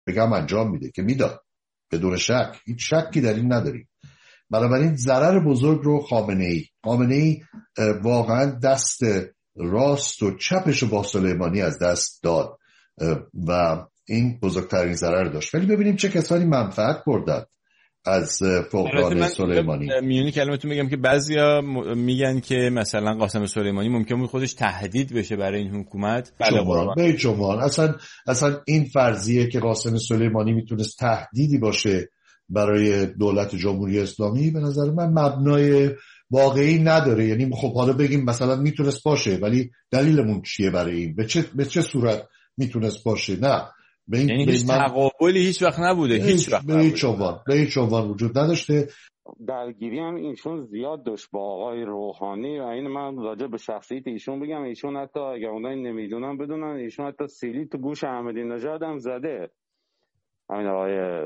بگم انجام میده که میداد، بدون شک، هیچ شکی در این نداریم. بنابراین ضرر بزرگ رو خامنه ای واقعا دست راست و چپش رو با سلیمانی از دست داد و این بزرگترین ضرر داشت. ولی ببینیم چه کسانی منفعت بردن از فقدان سلیمانی. میونی کلمتون میگم که بعضیا میگن که مثلا قاسم سلیمانی ممکن بود خودش تهدید بشه برای این حکومت. به شما اصلا این فرضیه که قاسم سلیمانی میتونست تهدیدی باشه برای دولت جمهوری اسلامی به نظر من مبنای واقعی نداره. یعنی خب حالا بگیم مثلا میتونست باشه، ولی دلیلمون چیه برای این؟ به چه صورت میتونست باشه؟ نه، یعنی هیچ تقابلی هیچ وقت نبوده، به هیچ عنوان وجود نداشته. درگیری هم ایشون زیاد داشت با آقای روحانی و این من راجع به شخصیت ایشون بگم، ایشون حتی اگر اونایی نمیدونن بدونن ایشون حتی سیلی تو گوش احمدی نژاد هم زده. همین آقای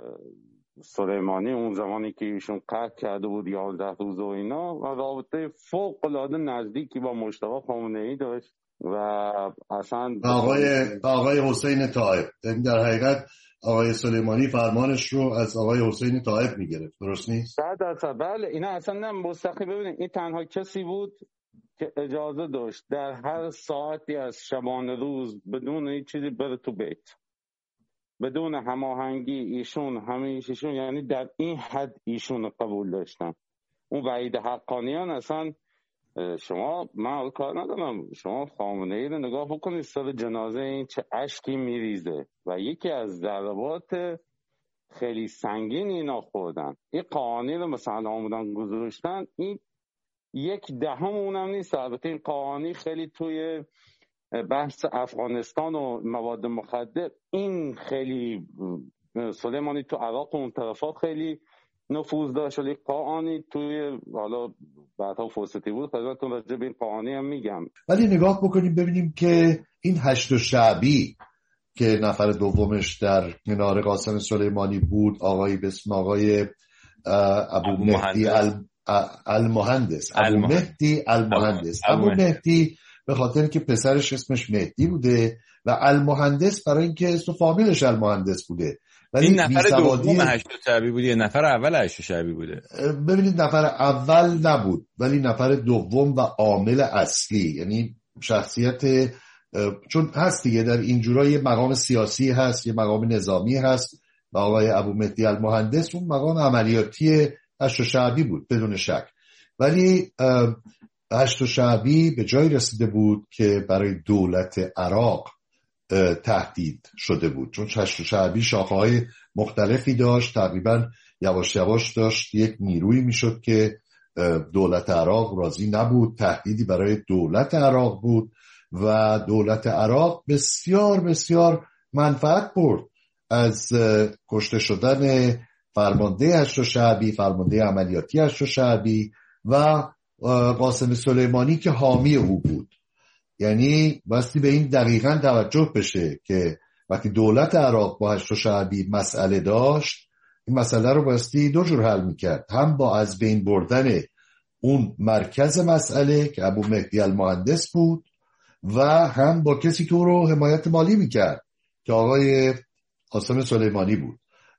سلیمانی اون زمانی که ایشون قتل کرده بود 11 روز و اینا، و رابطه فوق العاده نزدیکی با مجتبی خامنه‌ای داشت و اصلا آقای حسین طائب، در حقیقت آقای سلیمانی فرمانش رو از آقای حسین طائب میگرفت، درست نیست؟ 100%. بله، اینا اصلا نه مستقیم. ببینید این تنها کسی بود که اجازه داشت در هر ساعتی از شبانه روز بدون هیچ چیزی بره تو بیت، بدون هماهنگی ایشون همیشون، یعنی در این حد ایشون قبول داشتن. اون وحید حقانیان اصلا شما، من کار ندارم، شما خامنه‌ای رو نگاه بکنید سر جنازه این چه اشکی میریزه و یکی از ضربات خیلی سنگین اینا خوردن. این قاآنی رو مثلا آمدن گذاشتن، این 1/10 اونم نیست. البته این قاآنی خیلی توی بحث افغانستان و مواد مخدر این خیلی سلیمانی تو عراق و اون طرفا خیلی نفوذ داشت، ولی قاآنی توی حالا بعدها فرصتی بود خدمتتون راجع به این قاآنی هم میگم. ولی نگاه بکنیم ببینیم که این هشت شعبی که نفر دومش در کنار قاسم سلیمانی بود، آقای به اسم آقای ابو مهدی المهندس. ابو مهدی به خاطر که پسرش اسمش مهدی بوده و المهندس برای اینکه اسم فامیلش المهندس بوده. ولی این نفر دوم هشت شعبی بود یا نفر اول هشت شعبی بوده؟ ببینید نفر اول نبود ولی نفر دوم و عامل اصلی، یعنی شخصیت، چون هست دیگه در اینجورا یه مقام سیاسی هست، یه مقام نظامی هست و آقای ابو مهدی المهندس اون مقام عملیاتی هشت شعبی بود بدون شک. ولی هشت شعبی به جای رسیده بود که برای دولت عراق تهدید شده بود، چون هشت شعبی شاخه‌های مختلفی داشت، تقریبا یواش یواش داشت یک نیرویی میشد که دولت عراق راضی نبود، تهدیدی برای دولت عراق بود و دولت عراق بسیار بسیار منفعت برد از کشته شدن فرمانده هشت شعبی، فرمانده عملیاتی هشت شعبی و قاسم سلیمانی که حامی او بود. یعنی باستی به این دقیقاً توجه بشه که وقتی دولت عراق با هشت شعبی مسئله داشت، این مسئله رو باستی دو جور حل میکرد، هم با از بین بردن اون مرکز مسئله که ابو مهدی المهندس بود و هم با کسی که او رو حمایت مالی میکرد که آقای قاسم سلیمانی بود.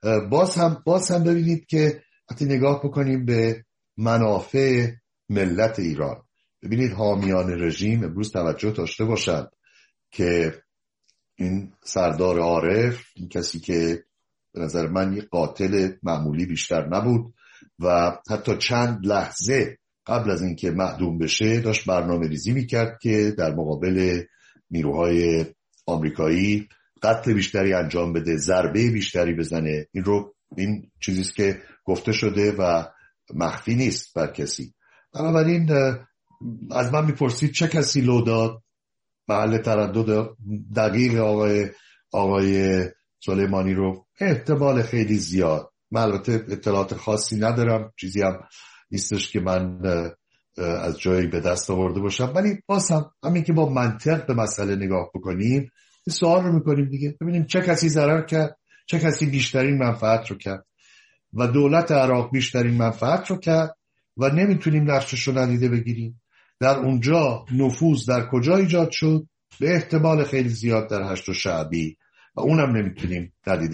باز هم ببینید که وقتی نگاه بکنیم به منافع ملت ایران، ببینید حامیان رژیم امروز توجه داشته باشند که این سردار عارف، این کسی که به نظر من یک قاتل معمولی بیشتر نبود و حتی چند لحظه قبل از اینکه معدوم بشه داشت برنامه ریزی میکرد که در مقابل نیروهای آمریکایی قتل بیشتری انجام بده، ضربه بیشتری بزنه. این چیزیست که گفته شده و مخفی نیست بر کسی. بنابراین از من میپرسید چه کسی لو داد؟ محل تردد دقیق آقای سلیمانی رو احتمال خیلی زیاد. من البته اطلاعات خاصی ندارم، چیزی هم نیستش که من از جایی به دست آورده باشم، ولی باز هم همین که با منطق به مسئله نگاه بکنیم این سوال رو میکنیم دیگه، ببینیم چه کسی ضرر کرد، چه کسی بیشترین منفعت رو کرد و دولت عراق بیشترین منفعت رو کرد و نمیتونیم نقشش رو ندیده بگیریم. در اونجا نفوذ در کجا ایجاد شد؟ به احتمال خیلی زیاد در هشت شعبی و اونم نمیتونیم